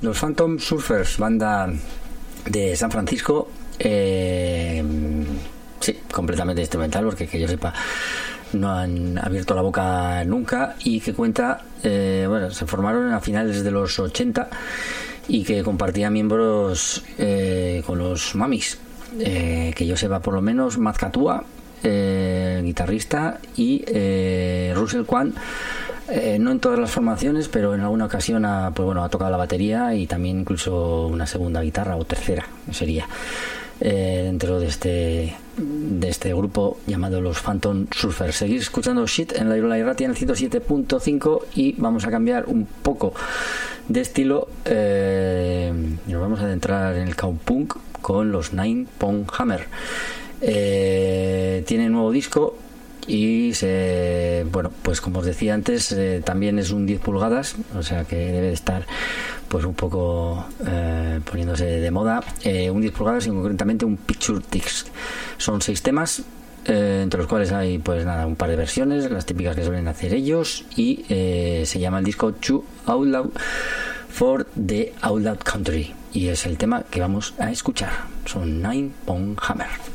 Los Phantom Surfers, banda de San Francisco, sí, completamente instrumental, porque que yo sepa no han abierto la boca nunca, y que cuenta, bueno, se formaron a finales de los 80 y que compartían miembros con los Mamis, que yo sepa por lo menos Mazcatua, guitarrista, y Russell Kwan, no en todas las formaciones, pero en alguna ocasión ha tocado la batería y también incluso una segunda guitarra o tercera sería, dentro de este grupo llamado los Phantom Surfers. Seguir escuchando Shit en la Irratia en el 107.5 y vamos a cambiar un poco de estilo, y nos vamos a adentrar en el cowpunk con los Nine Pound Hammer. Tiene nuevo disco y pues como os decía antes, también es un 10 pulgadas, o sea que debe de estar pues un poco poniéndose de moda, un 10 pulgadas y concretamente un Picture Disc. Son 6 temas, entre los cuales hay pues nada, un par de versiones, las típicas que suelen hacer ellos, y se llama el disco Too Outlaw for the Outlaw Country, y es el tema que vamos a escuchar. Son Nine Pound Hammer.